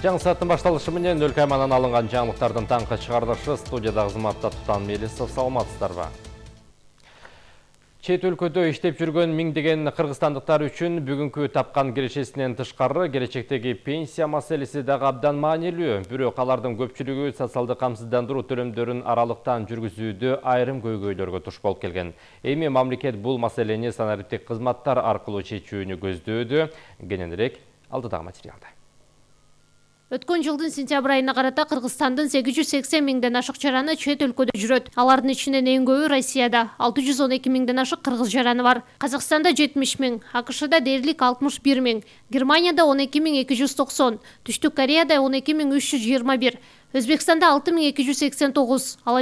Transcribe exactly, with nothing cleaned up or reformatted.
Жаңы сааттын башталышы менен өлкө аймагынан алынган жаңылыктардын таңкы чыгарылышы студияда кызматта Тутан Мелисов, саламатсыздарбы? Чет өлкөдө иштеп жүргөн миңдеген кыргызстандыктар үчүн бүгүнкү тапкан кирешесинен тышкары келечектеги пенсия маселеси дагы абдан маанилүү. Бирок алардын көпчүлүгү социалдык камсыздандыруу төлөмдөрүн аралыктан жүргүзүүдө айрым көйгөйлөргө туш болуп келген. Эми мамлекет бул маселени санариптик кызматтар аркылуу чечүүнү көздөөдө. Кененирээк алдыдагы материалда. Өткөн жылдын сентябрь айына карата Кыргызстандын сегиз жүз сексен миңден ашык жараны чет өлкөдө жүрөт. Алардын ичинен эң көбү Россияда алты жүз он эки миңден ашык кыргыз жараны бар. Казакстанда жетимиш миң, АКШда дээрлик алтымыш бир миң, Германияда он эки миң эки жүз токсон, Түштүк Кореяда он эки миң үч жүз жыйырма бир, Өзбекстанда алты миң эки жүз сексен тогуз, ал